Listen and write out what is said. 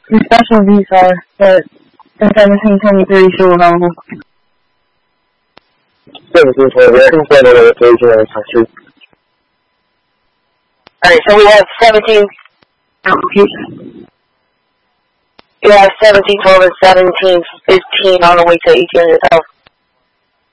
The specialties are, but the 1723 still available. 1723, I can send another page in the country. Alright, so we have 17. We have 1712 and 1715 on the way to 1800 South.